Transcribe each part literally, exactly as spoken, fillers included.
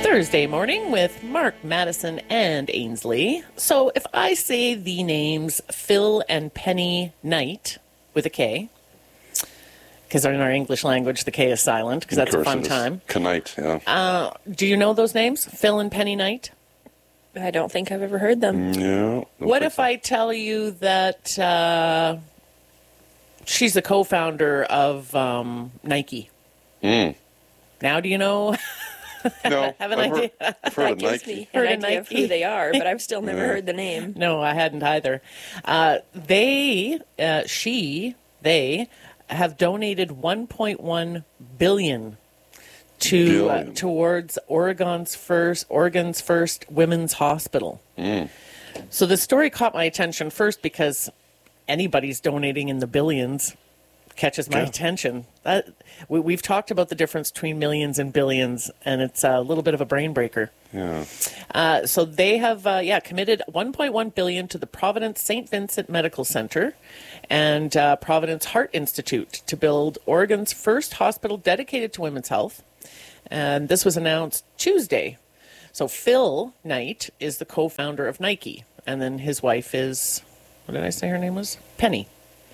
Thursday morning with Mark, Madison, and Ainsley. So if I say the names Phil and Penny Knight with a K, because in our English language the K is silent, because that's a fun time. Knight, yeah. Uh, do you know those names, Phil and Penny Knight? I don't think I've ever heard them. Yeah. What if so. I tell you that uh, she's the co-founder of um, Nike? Mm. Now do you know? No, have an I've idea. Heard, I've heard that of gives Nike. me Heard an of idea of Nike. who they are, but I've still never Yeah. heard the name. No, I hadn't either. Uh, they, uh, she, they have donated one point one billion to uh, Billion. towards Oregon's first Oregon's first women's hospital. Mm. So the story caught my attention first because anybody's donating in the billions catches my Yeah. attention. That, we, we've talked about the difference between millions and billions, and it's a little bit of a brain breaker. Yeah. Uh, so they have, uh, yeah, committed one point one billion dollars to the Providence Saint Vincent Medical Center and uh, Providence Heart Institute to build Oregon's first hospital dedicated to women's health. And this was announced Tuesday. So Phil Knight is the co-founder of Nike, and then his wife is, what did I say her name was? Penny.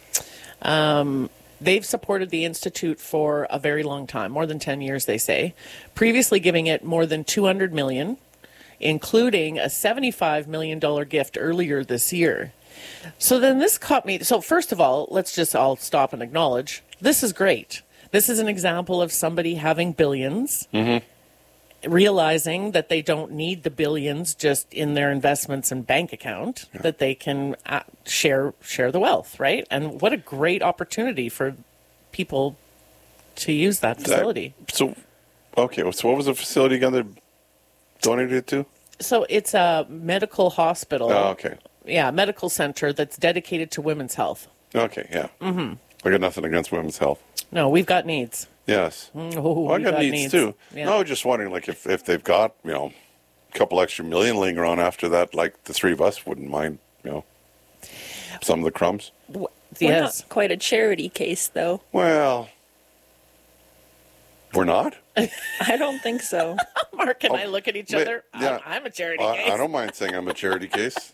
Um, they've supported the institute for a very long time, more than ten years, they say, previously giving it more than two hundred million dollars, including a seventy-five million dollars gift earlier this year. So then this caught me. So first of all, let's just all stop and acknowledge this is great. This is an example of somebody having billions, Mm-hmm. realizing that they don't need the billions just in their investments and bank account, Yeah. that they can uh, share share the wealth, right? And what a great opportunity for people to use that facility. That, so, okay, so what was the facility again they donated it to? So it's a medical hospital. Oh, okay. Yeah, medical center that's dedicated to women's health. Okay, yeah. Mm-hmm. I got nothing against women's health. No, we've got needs. Yes. Oh, Well, I we've got, needs, too. Yeah. No, I was just wondering, like, if, if they've got, you know, a couple extra million laying around after that, like, the three of us wouldn't mind, you know, some of the crumbs. W- We're Yes. not quite a charity case, though. Well, we're not? I don't think so. Mark and Oh, I look at each ma- other. yeah. I'm, I'm a charity I, case. I don't mind saying I'm a charity case.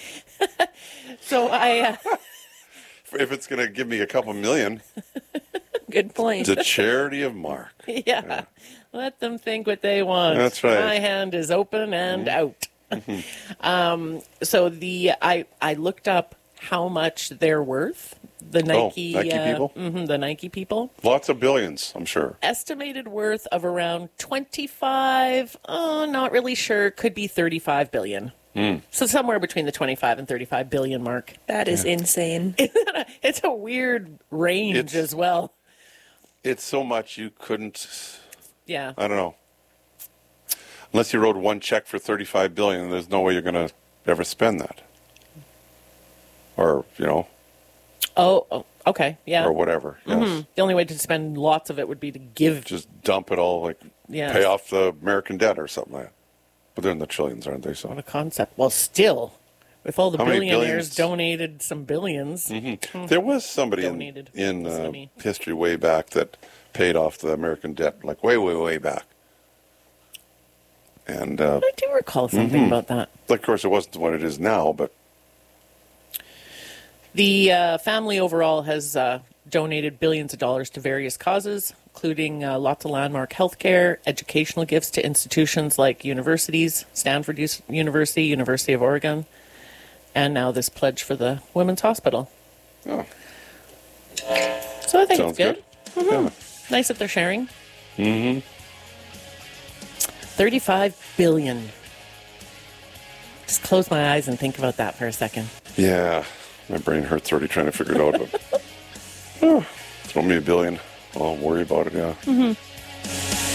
So I, uh, If it's going to give me a couple million, Good point. the charity of Mark. yeah, let them think what they want. That's right. My hand is open and out. um, so the I I looked up how much they're worth. The Nike, Nike uh, people? mhm, the Nike people. Lots of billions, I'm sure. Estimated worth of around twenty-five. Oh, not really sure. Could be thirty-five billion. Mm. So somewhere between the twenty-five and thirty-five billion mark. That is insane. It's a weird range It's- as well. It's so much you couldn't, Yeah. I don't know. Unless you wrote one check for thirty-five billion dollars, there's no way you're going to ever spend that. Or, you know, Oh, oh, okay. Yeah. or whatever. Yes. Mhm. The only way to spend lots of it would be to give. Just dump it all, like Yes. pay off the American debt or something like that. But they're in the trillions, aren't they? So What a concept. Well, still, if all the How many billionaires billions? donated some billions. Mhm. There was somebody in, Donated. in Listen to uh, me. history way back that paid off the American debt, like way, way, way back. And, uh, I do recall something Mhm. about that. of course, it wasn't what it is now, but The uh, family overall has uh, donated billions of dollars to various causes, including uh, lots of landmark healthcare, educational gifts to institutions like universities, Stanford U- University, University of Oregon, and now this pledge for the Women's Hospital. oh, So I think sounds it's good. good. Yeah. Nice that they're sharing. Mm-hmm. thirty-five billion. Just close my eyes and think about that for a second. Yeah, my brain hurts already trying to figure it out. But oh, throw me a billion. I'll worry about it. Yeah. Mm-hmm.